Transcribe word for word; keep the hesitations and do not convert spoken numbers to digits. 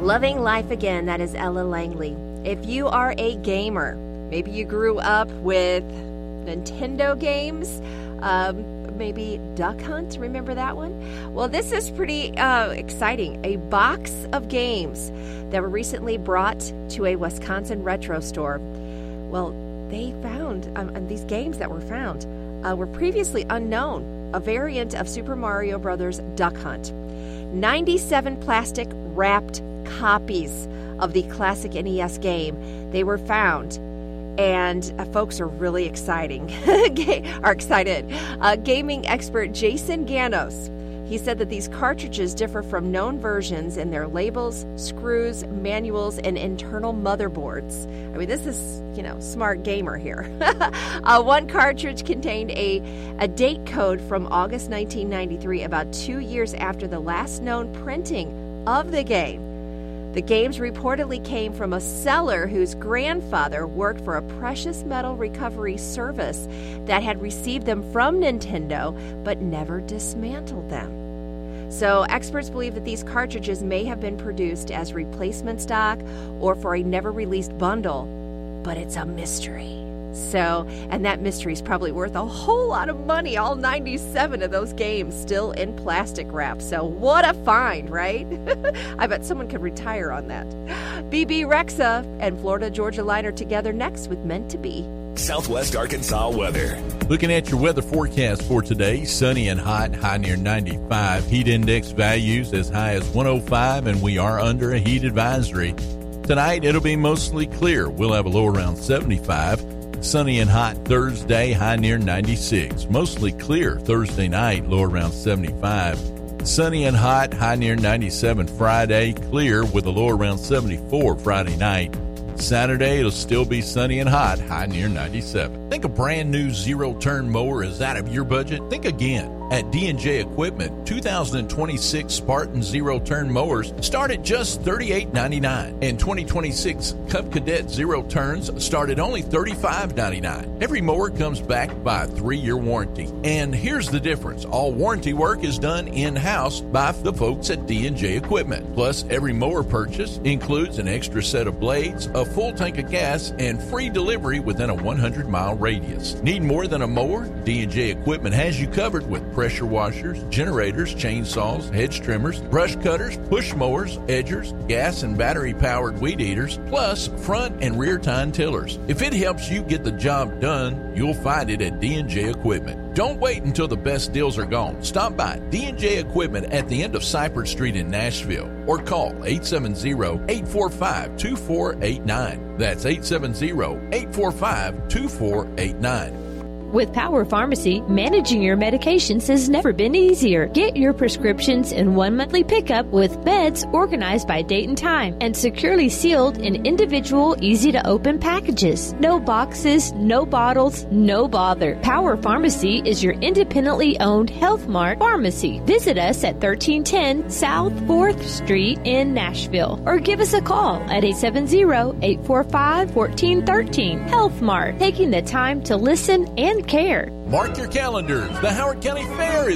Loving Life Again, that is Ella Langley. If you are a gamer, maybe you grew up with Nintendo games, um, maybe Duck Hunt, remember that one? Well, this is pretty uh, exciting. A box of games that were recently brought to a Wisconsin retro store. Well, they found, um, these games that were found uh, were previously unknown, a variant of Super Mario Brothers Duck Hunt. ninety-seven plastic wrapped copies of the classic N E S game. They were found, and uh, folks are really exciting. are excited. Uh, gaming expert Jason Ganos, he said that these cartridges differ from known versions in their labels, screws, manuals, and internal motherboards. I mean, this is, you know, smart gamer here. uh, one cartridge contained a, a date code from August nineteen ninety-three, about two years after the last known printing of the game. The games reportedly came from a seller whose grandfather worked for a precious metal recovery service that had received them from Nintendo but never dismantled them. So experts believe that these cartridges may have been produced as replacement stock or for a never-released bundle, but it's a mystery. So, and that mystery is probably worth a whole lot of money, all ninety-seven of those games still in plastic wrap. So what a find, right? I bet someone could retire on that. B B Rexa and Florida Georgia Line are together next with Meant to Be. Southwest Arkansas weather. Looking at your weather forecast for today, sunny and hot, high near ninety-five. Heat index values as high as one oh five, and we are under a heat advisory. Tonight, it'll be mostly clear. We'll have a low around seventy-five. Sunny and hot Thursday, high near ninety-six. Mostly clear Thursday night, low around seventy-five. Sunny and hot, high near ninety-seven Friday. Clear with a low around seventy-four Friday night. Saturday, it'll still be sunny and hot, high near ninety-seven. Think a brand new zero-turn mower is out of your budget? Think again. At D and J Equipment, two thousand twenty-six Spartan zero-turn mowers start at just thirty-eight ninety-nine, and twenty twenty-six Cub Cadet zero turns start at only thirty-five ninety-nine. Every mower comes backed by a three-year warranty. And here's the difference. All warranty work is done in-house by the folks at D and J Equipment. Plus, every mower purchase includes an extra set of blades, a full tank of gas, and free delivery within a one hundred mile radius. Need more than a mower? D and J Equipment has you covered with pressure washers, generators, chainsaws, hedge trimmers, brush cutters, push mowers, edgers, gas and battery-powered weed eaters, plus front and rear tine tillers. If it helps you get the job done, you'll find it at D and J Equipment. Don't wait until the best deals are gone. Stop by D and J Equipment at the end of Cypress Street in Nashville or call eight seven zero, eight four five, two four eight nine. That's eight seven zero, eight four five, two four eight nine. With Power Pharmacy, managing your medications has never been easier. Get your prescriptions in one monthly pickup with meds organized by date and time and securely sealed in individual, easy-to-open packages. No boxes, no bottles, no bother. Power Pharmacy is your independently owned Health Mart pharmacy. Visit us at thirteen ten South fourth Street in Nashville or give us a call at eight seven zero, eight four five, one four one three. Health Mart, taking the time to listen and care. Mark your calendars. The Howard County Fair is